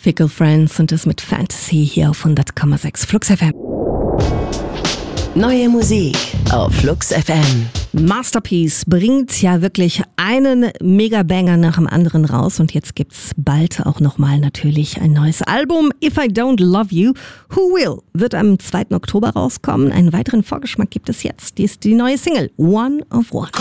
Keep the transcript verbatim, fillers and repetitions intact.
Fickle Friends und das mit Fantasy hier auf hundert Komma sechs Flux F M. Neue Musik auf Flux F M. Masterpiece bringt ja wirklich einen Megabanger nach dem anderen raus und jetzt gibt's bald auch nochmal natürlich ein neues Album. If I Don't Love You, Who Will? Wird am zweiten Oktober rauskommen. Einen weiteren Vorgeschmack gibt es jetzt. Die ist die neue Single One of One.